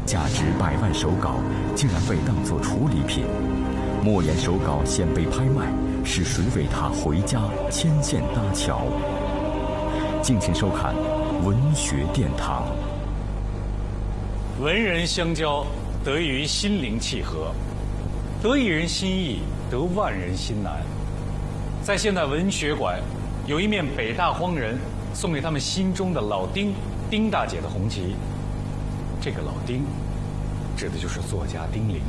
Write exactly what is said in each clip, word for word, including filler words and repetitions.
价值百万手稿竟然被当作处理品。莫言手稿现被拍卖，是谁为他回家牵线搭桥？敬请收看文学殿堂。 文人相交，得益于心灵契合，得一人心意，得万人心难。在现代文学馆，有一面北大荒人送给他们心中的老丁丁大姐的红旗。这个老丁，指的就是作家丁玲。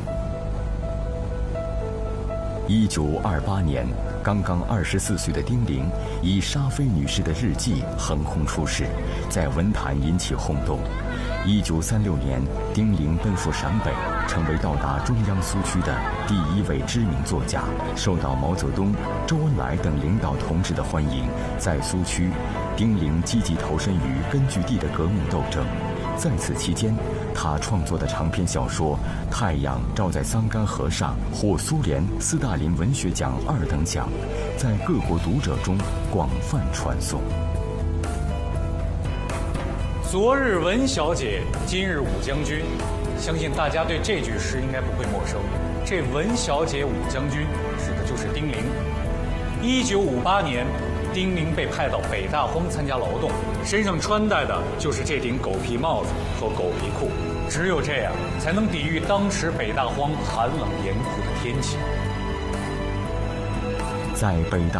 一九二八年，刚刚二十四岁的丁玲以沙菲女士的日记横空出世，在文坛引起轰动。一九三六年，丁玲奔赴陕北，成为到达中央苏区的第一位知名作家，受到毛泽东、周恩来等领导同志的欢迎。在苏区，丁玲积极投身于根据地的革命斗争。在此期间，他创作的长篇小说《太阳照在桑干河上》获苏联斯大林文学奖二等奖，在各国读者中广泛传颂。 昨日文小姐，今日武将军，相信大家对这句诗应该不会陌生。这文小姐武将军指的就是丁玲。一九五八年，丁玲被派到北大荒参加劳动，身上穿戴的就是这顶狗皮帽子和狗皮裤，只有这样才能抵御当时北大荒寒冷严酷的天气。 在北大